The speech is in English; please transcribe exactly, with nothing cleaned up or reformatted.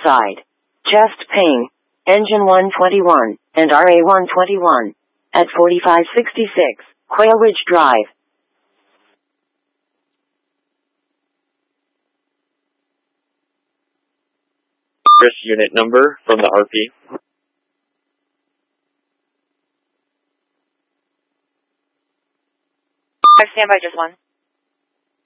side. Chest pain. Engine one twenty-one and R A one twenty-one. At forty-five sixty-six, Quail Ridge Drive. Chris, unit number from the R P. I stand by just one.